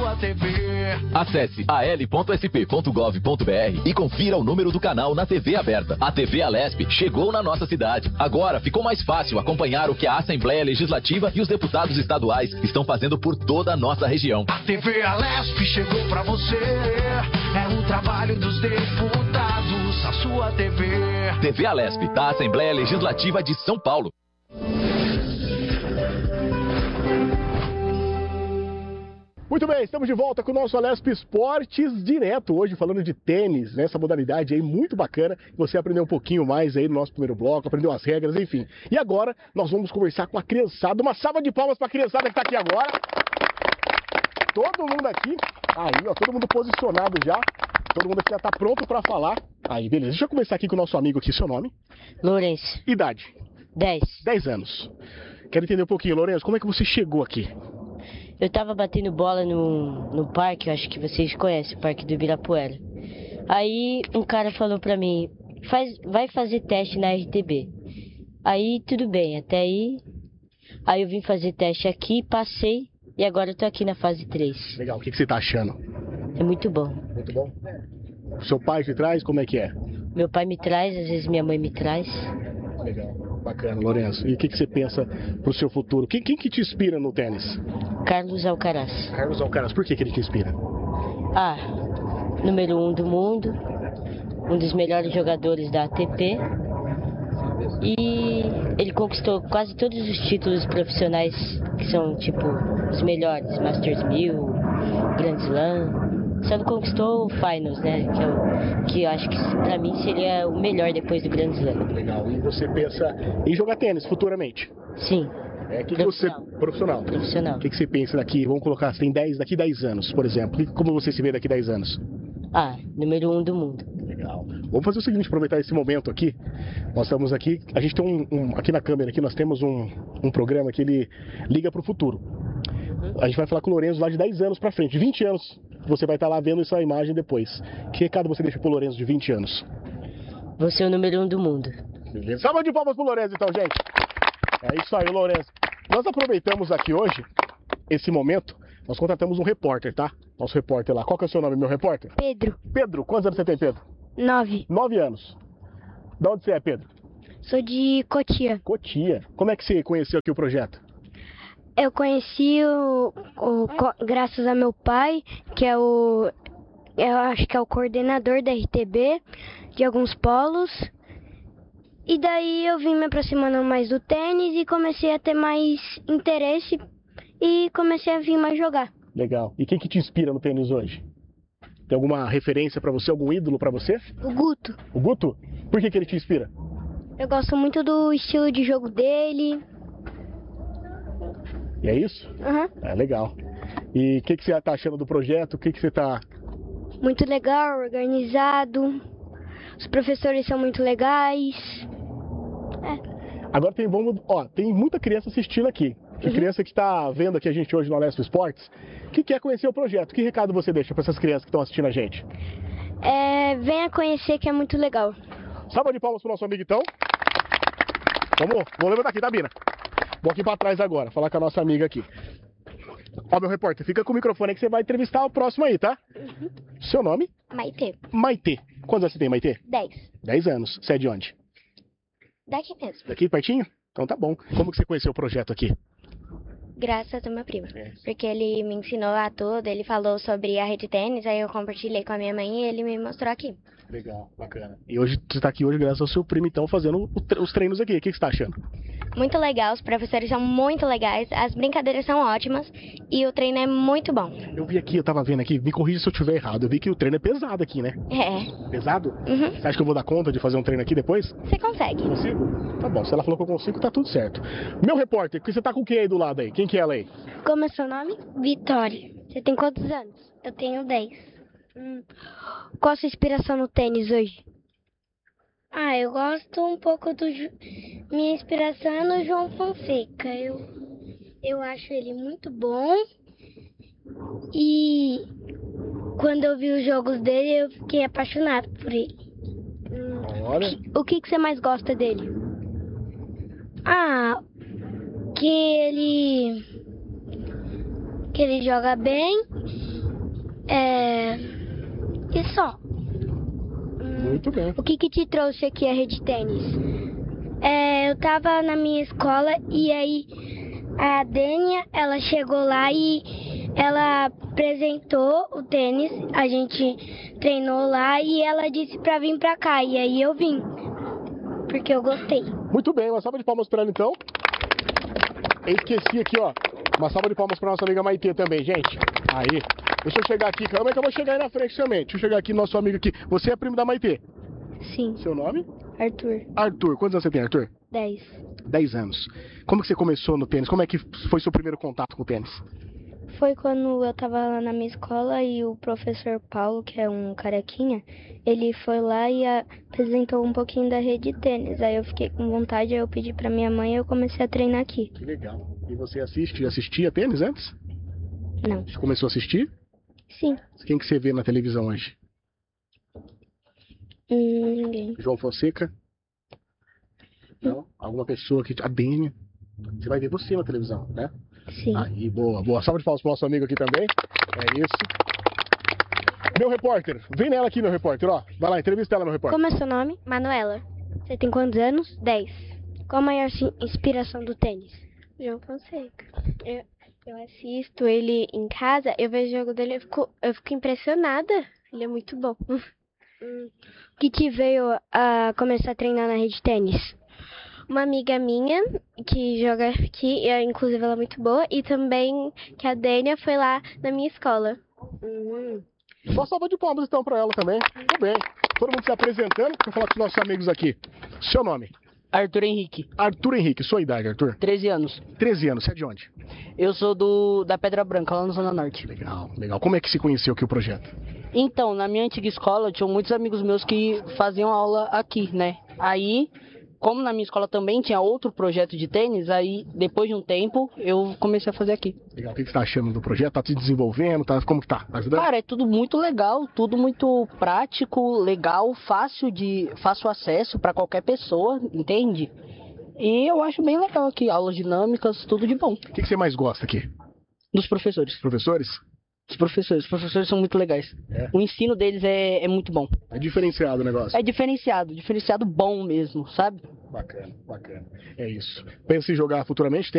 sua TV. Acesse al.sp.gov.br e confira o número do canal na TV aberta. A TV Alesp chegou na nossa cidade. Agora ficou mais fácil acompanhar o que a Assembleia Legislativa e os deputados estaduais estão fazendo por toda a nossa região. A TV Alesp chegou pra você. É um trabalho dos deputados, a sua TV. TV Alesp, da Assembleia Legislativa de São Paulo. Muito bem, estamos de volta com o nosso Alesp Esportes Direto, hoje falando de tênis, né? Essa modalidade aí muito bacana, você aprendeu um pouquinho mais aí no nosso primeiro bloco, aprendeu as regras, enfim. E agora nós vamos conversar com a criançada, uma salva de palmas para a criançada que está aqui agora. Todo mundo aqui, aí ó, todo mundo posicionado já, todo mundo aqui já está pronto para falar. Aí, beleza, deixa eu começar aqui com o nosso amigo aqui, seu nome? Lourenço. Idade? 10. 10 anos. Quero entender um pouquinho, Lourenço, como é que você chegou aqui? Eu tava batendo bola no parque, eu acho que vocês conhecem, o Parque do Ibirapuera. Aí um cara falou pra mim, vai fazer teste na RTB. Aí tudo bem, até aí. Aí eu vim fazer teste aqui, passei e agora eu tô aqui na fase 3. Legal, o que você tá achando? É muito bom. Muito bom. O seu pai te traz, como é que é? Meu pai me traz, às vezes minha mãe me traz. Legal, bacana, Lourenço. E o que você pensa pro seu futuro? Quem que te inspira no tênis? Carlos Alcaraz. Carlos Alcaraz, por que ele te inspira? Ah, número 1 do mundo, um dos melhores jogadores da ATP. E ele conquistou quase todos os títulos profissionais que são tipo os melhores, Masters 1000, Grand Slam. Só não conquistou o Finals, né? Que eu acho que pra mim seria o melhor depois do Grand Slam. Legal. E você pensa em jogar tênis futuramente? Sim. Profissional. Profissional. O que você pensa daqui? Vamos colocar, você tem daqui 10 anos, por exemplo. Como você se vê daqui 10 anos? Ah, número 1 do mundo. Legal. Vamos fazer o seguinte, aproveitar esse momento aqui. Nós estamos aqui, a gente tem aqui na câmera, aqui nós temos um programa que ele liga para o futuro. A gente vai falar com o Lourenço lá de 10 anos para frente, de 20 anos. Você vai estar lá vendo essa imagem depois. Que recado você deixa pro Lourenço de 20 anos? Você é o número 1 do mundo. Beleza. Salva de palmas pro Lourenço então, gente. É isso aí, Lourenço. Nós aproveitamos aqui hoje, esse momento, nós contratamos um repórter, tá? Nosso repórter lá. Qual que é o seu nome, meu repórter? Pedro. Pedro, quantos anos você tem, Pedro? 9. 9 anos. De onde você é, Pedro? Sou de Cotia. Cotia. Como é que você conheceu aqui o projeto? Eu conheci graças a meu pai, que é eu acho que é o coordenador da RTB, de alguns polos. E daí eu vim me aproximando mais do tênis e comecei a ter mais interesse e comecei a vir mais jogar. Legal. E quem que te inspira no tênis hoje? Tem alguma referência pra você, algum ídolo pra você? O Guto. O Guto? Por que ele te inspira? Eu gosto muito do estilo de jogo dele. E é isso? Uhum. É legal. E o que você tá achando do projeto? O que você tá... Muito legal, organizado. Os professores são muito legais. Agora tem muita criança assistindo aqui. Tem criança que está vendo aqui a gente hoje no Alesp Esportes, que quer conhecer o projeto. Que recado você deixa para essas crianças que estão assistindo a gente? Venha conhecer, que é muito legal. Salva de palmas pro nosso amigo então. Vamos levantar aqui, tá, Bina? Vou aqui para trás agora, falar com a nossa amiga aqui. Ó, meu repórter, fica com o microfone aí que você vai entrevistar o próximo aí, tá? Seu nome? Maitê. Maitê. Quantos anos você tem, Maitê? 10. 10 anos. Você é de onde? Daqui mesmo. Daqui pertinho? Então tá bom. Como que você conheceu o projeto aqui? Graças ao meu primo. Porque ele me ensinou a tudo, ele falou sobre a rede tênis, aí eu compartilhei com a minha mãe e ele me mostrou aqui. Legal, bacana. E hoje você está aqui hoje graças ao seu primo, então, fazendo os treinos aqui. O que você está achando? Muito legal, os professores são muito legais, as brincadeiras são ótimas e o treino é muito bom. Eu vi aqui, eu tava vendo aqui, me corrija se eu estiver errado, eu vi que o treino é pesado aqui, né? É. Pesado? Uhum. Você acha que eu vou dar conta de fazer um treino aqui depois? Você consegue. Consigo? Tá bom, se ela falou que eu consigo, tá tudo certo. Meu repórter, você tá com quem aí do lado aí? Quem que é ela aí? Como é seu nome? Vitória. Você tem quantos anos? Eu tenho 10. Qual a sua inspiração no tênis hoje? Eu gosto um pouco do... Minha inspiração é no João Fonseca. Eu acho ele muito bom. E quando eu vi os jogos dele, eu fiquei apaixonado por ele. O que você mais gosta dele? Que ele joga bem E só. Muito bem. O que te trouxe aqui a rede tênis? Eu tava na minha escola e aí a Dênia, ela chegou lá e ela apresentou o tênis, a gente treinou lá e ela disse pra vir pra cá, e aí eu vim, porque eu gostei. Muito bem, uma salva de palmas para ela então. Eu esqueci aqui, ó. Uma salva de palmas para nossa amiga Maitê também, gente. Aí. Deixa eu chegar aqui, calma aí que eu vou chegar aí na frente também. Deixa eu chegar aqui, nosso amigo aqui. Você é primo da Maitê? Sim. Seu nome? Arthur. Arthur. Quantos anos você tem, Arthur? 10. 10 anos. Como que você começou no tênis? Como é que foi seu primeiro contato com o tênis? Foi quando eu tava lá na minha escola e o professor Paulo, que é um carequinha, ele foi lá e apresentou um pouquinho da rede de tênis. Aí eu fiquei com vontade, aí eu pedi pra minha mãe e eu comecei a treinar aqui. Que legal. E você assistia tênis antes? Não. Você começou a assistir? Sim. Quem que você vê na televisão hoje? Ninguém. João Fonseca? Não? Alguma pessoa que... A Dênia? Você vai ver você na televisão, né? Sim. Aí, boa, boa. Salve de palmas pro nosso amigo aqui também. É isso. Meu repórter, vem nela aqui, meu repórter, ó. Vai lá, entrevista ela, meu repórter. Como é seu nome? Manuela. Você tem quantos anos? 10. Qual a maior inspiração do tênis? João Fonseca. Eu assisto ele em casa, eu vejo o jogo dele, eu fico impressionada. Ele é muito bom. O que te veio a começar a treinar na rede tênis? Uma amiga minha que joga aqui, inclusive ela é muito boa, e também que a Dênia foi lá na minha escola. Uma salva de palmas então pra ela também. Tudo bem. Todo mundo se apresentando. Vou falar com os nossos amigos aqui. Seu nome? Arthur Henrique. Arthur Henrique. Sua idade, Arthur? 13 anos. 13 anos. Você é de onde? Eu sou da Pedra Branca, lá na Zona Norte. Legal, legal. Como é que se conheceu aqui o projeto? Então, na minha antiga escola, tinham muitos amigos meus que faziam aula aqui, né? Aí, como na minha escola também tinha outro projeto de tênis, aí, depois de um tempo, eu comecei a fazer aqui. Legal. O que você tá achando do projeto? Tá se desenvolvendo? Como que tá? Tá ajudando? Cara, é tudo muito legal, tudo muito prático, legal, fácil acesso para qualquer pessoa, entende? E eu acho bem legal aqui, aulas dinâmicas, tudo de bom. O que você mais gosta aqui? Dos professores. Professores? Os professores são muito legais. É? O ensino deles é muito bom. É diferenciado o negócio? É diferenciado bom mesmo, sabe? Bacana, bacana. É isso. Pensa em jogar futuramente?